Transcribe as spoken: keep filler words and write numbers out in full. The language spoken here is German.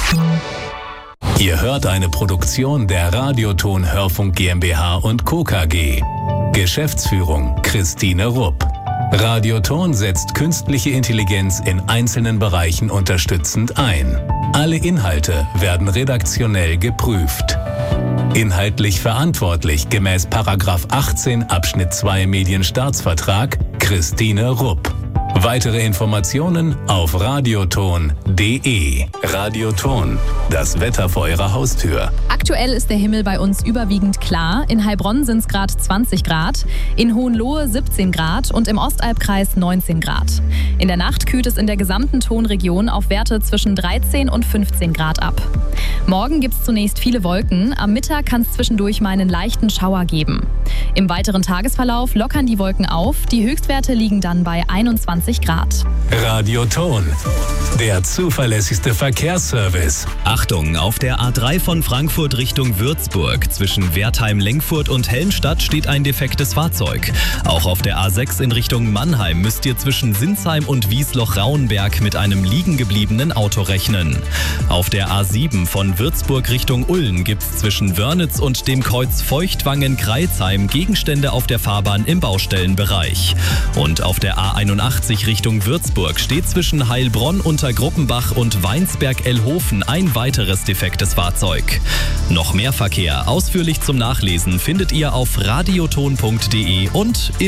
Ihr hört eine Produktion der Radioton Hörfunk GmbH und Co. K G. Geschäftsführung Christine Rupp. Radioton setzt künstliche Intelligenz in einzelnen Bereichen unterstützend ein. Alle Inhalte werden redaktionell geprüft. Inhaltlich verantwortlich gemäß Paragraph achtzehn Abschnitt zwei Medienstaatsvertrag Christine Rupp. Weitere Informationen auf radioton punkt de. Radioton, das Wetter vor Ihrer Haustür. Aktuell ist der Himmel bei uns überwiegend klar. In Heilbronn sind es gerade zwanzig Grad, in Hohenlohe siebzehn Grad und im Ostalbkreis neunzehn Grad. In der Nacht kühlt es in der gesamten Tonregion auf Werte zwischen dreizehn und fünfzehn Grad ab. Morgen gibt es zunächst viele Wolken. Am Mittag kann es zwischendurch mal einen leichten Schauer geben. Im weiteren Tagesverlauf lockern die Wolken auf. Die Höchstwerte liegen dann bei einundzwanzig Grad. Radioton, der zuverlässigste Verkehrsservice. Achtung, auf der A drei von Frankfurt Richtung Würzburg zwischen Wertheim-Lengfurt und Helmstadt steht ein defektes Fahrzeug. Auch auf der A sechs in Richtung Mannheim müsst ihr zwischen Sinsheim und Wiesloch-Rauenberg mit einem liegen gebliebenen Auto rechnen. Auf der A sieben von Würzburg Richtung Ulm gibt's zwischen Wörnitz und dem Kreuz Feuchtwangen-Kreilsheim Gegenstände auf der Fahrbahn im Baustellenbereich. Und auf der A einundachtzig Richtung Würzburg steht zwischen Heilbronn unter Gruppenbach und Weinsberg-Ellhofen ein weiteres defektes Fahrzeug. Noch mehr Verkehr ausführlich zum Nachlesen findet ihr auf radioton punkt de und in